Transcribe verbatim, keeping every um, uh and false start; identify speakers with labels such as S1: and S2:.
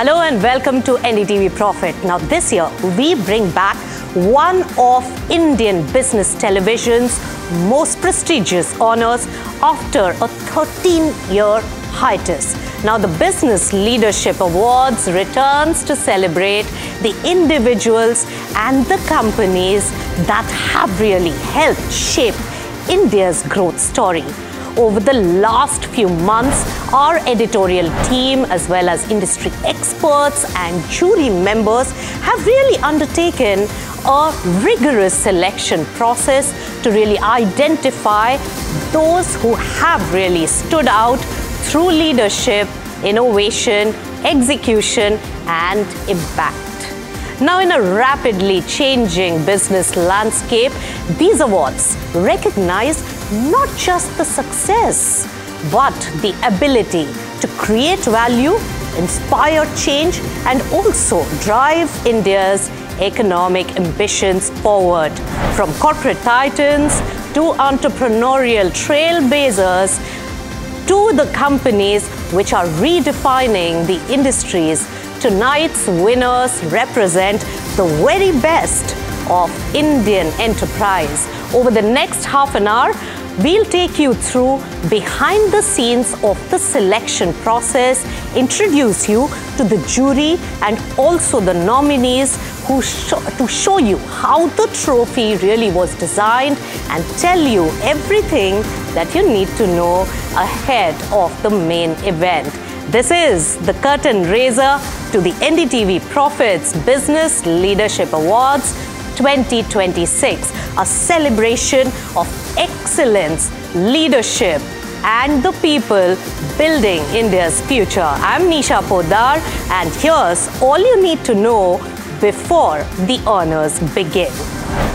S1: Hello and welcome to N D T V Profit. Now this year we bring back one of Indian business television's most prestigious honors after a thirteen-year hiatus. Now the Business Leadership Awards returns to celebrate the individuals and the companies that have really helped shape India's growth story. Over the last few months, our editorial team as well as industry experts and jury members have really undertaken a rigorous selection process to really identify those who have really stood out through leadership, innovation, execution and impact. Now, in a rapidly changing business landscape, these awards recognize not just the success, but the ability to create value, inspire change, and also drive India's economic ambitions forward. From corporate titans to entrepreneurial trailblazers to the companies which are redefining the industries, tonight's winners represent the very best of Indian enterprise. Over the next half an hour, we'll take you through behind the scenes of the selection process, introduce you to the jury and also the nominees who sh to show you how the trophy really was designed and tell you everything that you need to know ahead of the main event. This is the curtain raiser to the N D T V Profits Business Leadership Awards twenty twenty-six, a celebration of excellence, leadership, and the people building India's future. I'm Nisha Poddar, and here's all you need to know before the honors begin.